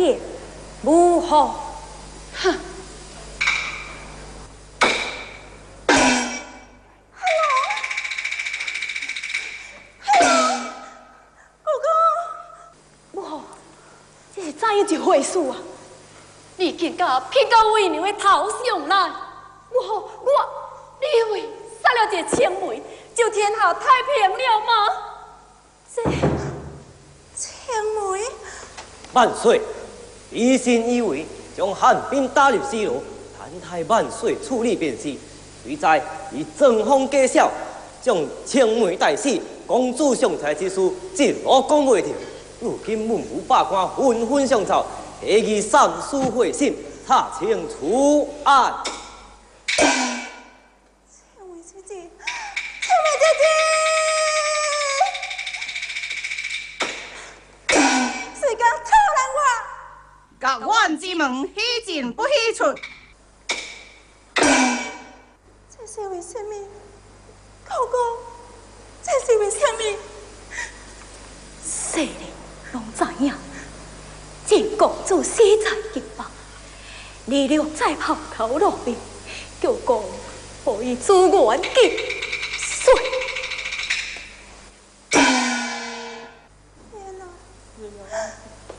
见如何？哼！ 怎样一回事啊？ 你竟甲骗到为娘的头上来！你以为杀了这青梅就天下太平了吗？ 青梅， 万岁！一心以为将汉兵打入西路，谭太万岁处理便是。谁知以争风假小，将青梅大死，公主上台之事一路讲袂停。 如今文武百官纷纷上朝，下议三思会审，查清楚案。 青梅姐姐，青梅姐姐，谁敢偷人我？ 各阮之门，喜进不喜出。 这是为什么？哥哥，这是为什么？ 谁呢？ 拢知影，前公主死在极北，二六在抛头露面，叫公可以自愿结